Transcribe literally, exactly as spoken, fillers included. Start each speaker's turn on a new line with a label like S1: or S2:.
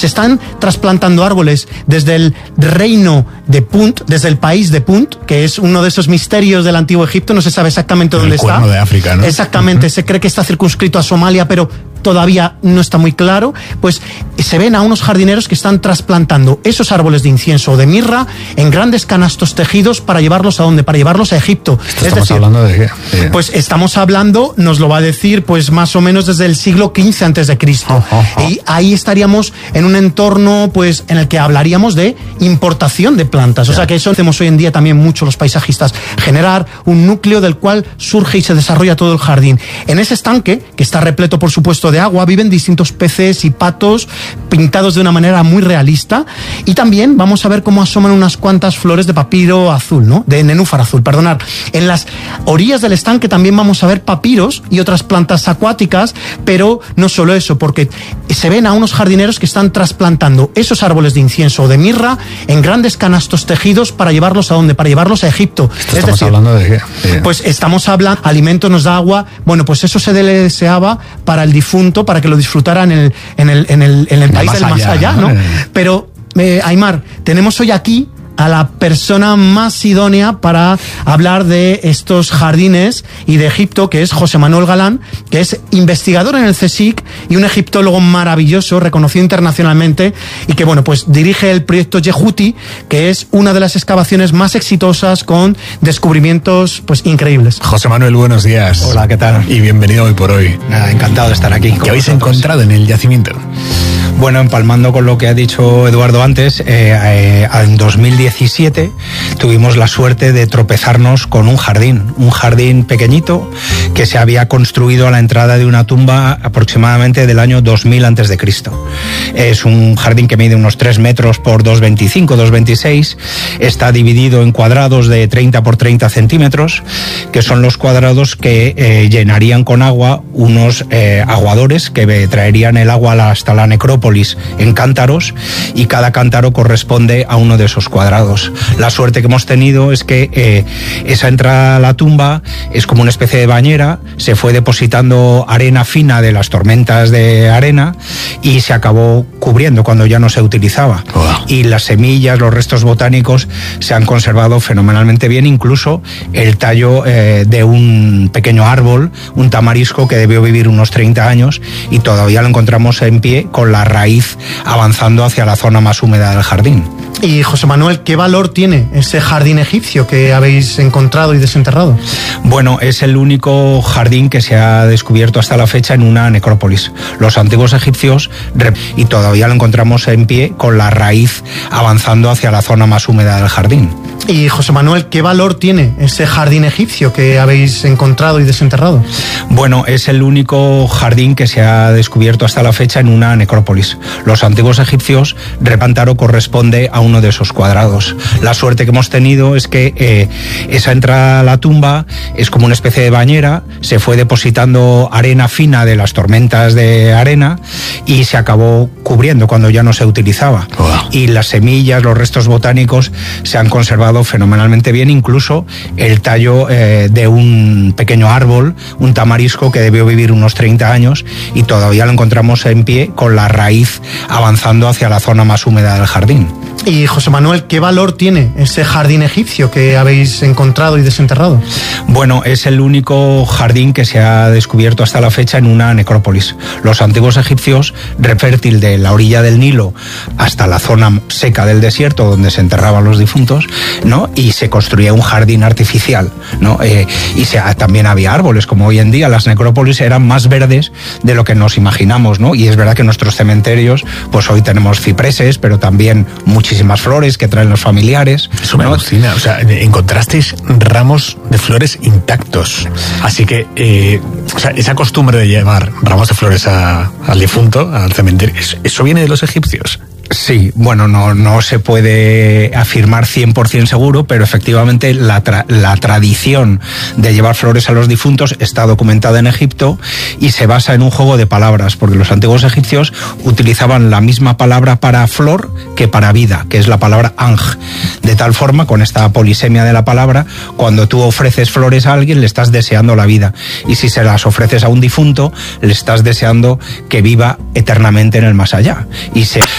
S1: se están trasplantando árboles desde el reino de Punt, desde el país de Punt, que es uno de esos misterios del antiguo Egipto, no se sabe exactamente dónde está.
S2: El Cuerno de África, ¿no?
S1: Exactamente, uh-huh. Se cree que está circunscrito a Somalia, pero todavía no está muy claro. Pues se ven a unos jardineros que están trasplantando esos árboles de incienso o de mirra en grandes canastos tejidos para llevarlos a ¿dónde? Para llevarlos a Egipto.
S2: ¿Esto estamos decir, hablando de qué? Sí.
S1: Pues estamos hablando, nos lo va a decir, pues más o menos desde el siglo quince antes de Cristo. Oh, oh, oh. Y ahí estaríamos en un entorno, pues, en el que hablaríamos de importación de plantas. O yeah. sea, que eso hacemos hoy en día también mucho los paisajistas, generar un núcleo del cual surge y se desarrolla todo el jardín. En ese estanque, que está repleto, por supuesto, de agua, viven distintos peces y patos pintados de una manera muy realista, y también vamos a ver cómo asoman unas cuantas flores de papiro azul, ¿no? De nenúfar azul, perdonad. En las orillas del estanque también vamos a ver papiros y otras plantas acuáticas, pero no solo eso, porque se ven a unos jardineros que están trasplantando esos árboles de incienso o de mirra en grandes canastos tejidos para llevarlos a ¿dónde? Para llevarlos a Egipto.
S2: ¿Esto estamos decir, hablando de qué? Sí.
S1: Pues estamos hablando, alimento nos da agua, bueno, pues eso se le deseaba para el difunto, para que lo disfrutara en el, en el, en el, en el país del más allá, ¿no? Pero, eh, Aimar, tenemos hoy aquí a la persona más idónea para hablar de estos jardines y de Egipto, que es José Manuel Galán, que es investigador en el CSIC y un egiptólogo maravilloso, reconocido internacionalmente, y que, bueno, pues dirige el proyecto Yehuti, que es una de las excavaciones más exitosas con descubrimientos, pues, increíbles.
S2: José Manuel, buenos días.
S3: Hola, ¿qué tal?
S2: Y bienvenido hoy por hoy.
S3: Nada, encantado de estar aquí.
S2: ¿Qué habéis encontrado en el yacimiento?
S3: Bueno, empalmando con lo que ha dicho Eduardo antes, eh, eh, en dos mil diecisiete tuvimos la suerte de tropezarnos con un jardín, un jardín pequeñito que se había construido a la entrada de una tumba aproximadamente del año dos mil antes de Cristo. Es un jardín que mide unos tres metros por dos veinticinco, dos veintiséis, está dividido en cuadrados de treinta por treinta centímetros, que son los cuadrados que eh, llenarían con agua unos eh, aguadores que traerían el agua hasta la necrópolis en cántaros, y cada cántaro corresponde a uno de esos cuadrados. La suerte que hemos tenido es que eh, esa entrada a la tumba es como una especie de bañera, se fue depositando arena fina de las tormentas de arena y se acabó cubriendo cuando ya no se utilizaba. Wow. Y las semillas, los restos botánicos se han conservado fenomenalmente bien, incluso el tallo eh, de un pequeño árbol, un tamarisco que debió vivir unos treinta años, y todavía lo encontramos en pie con la raíz avanzando hacia la zona más húmeda del jardín.
S1: Y José Manuel, ¿qué valor tiene ese jardín egipcio que habéis encontrado y desenterrado?
S3: Bueno, es el único jardín que se ha descubierto hasta la fecha en una necrópolis. Los antiguos egipcios, y todavía lo encontramos en pie con la raíz avanzando hacia la zona más húmeda del jardín.
S1: Y José Manuel, ¿qué valor tiene ese jardín egipcio que habéis encontrado y desenterrado?
S3: Bueno, es el único jardín que se ha descubierto hasta la fecha en una necrópolis. Los antiguos egipcios, Repántaro corresponde a uno de esos cuadrados. La suerte que hemos tenido es que eh, esa entrada a la tumba es como una especie de bañera, se fue depositando arena fina de las tormentas de arena y se acabó cubriendo cuando ya no se utilizaba. Wow. Y las semillas, los restos botánicos se han conservado fenomenalmente bien, incluso el tallo eh, de un pequeño árbol, un tamarisco que debió vivir unos treinta años, y todavía lo encontramos en pie con la raíz avanzando hacia la zona más húmeda del jardín.
S1: Y José Manuel, ¿qué valor tiene ese jardín egipcio que habéis encontrado y desenterrado?
S3: Bueno, es el único jardín que se ha descubierto hasta la fecha en una necrópolis. Los antiguos egipcios, fértil de la orilla del Nilo hasta la zona seca del desierto donde se enterraban los difuntos, ¿no? Y se construía un jardín artificial, ¿no? Eh, y se, también había árboles, como hoy en día. Las necrópolis eran más verdes de lo que nos imaginamos, ¿no? Y es verdad que en nuestros cementerios, pues hoy tenemos cipreses, pero también muchísimas flores que traen los familiares.
S2: Eso me
S3: ¿no?
S2: alucina. O sea, encontrasteis ramos de flores intactos. Así que, eh, o sea, esa costumbre de llevar ramos de flores a, al difunto, al cementerio, ¿eso viene de los egipcios?
S3: Sí, bueno, no, no se puede afirmar cien por ciento seguro, pero efectivamente la, tra- la tradición de llevar flores a los difuntos está documentada en Egipto y se basa en un juego de palabras, porque los antiguos egipcios utilizaban la misma palabra para flor que para vida, que es la palabra anj. De tal forma, con esta polisemia de la palabra, cuando tú ofreces flores a alguien, le estás deseando la vida. Y si se las ofreces a un difunto, le estás deseando que viva eternamente en el más allá. Y se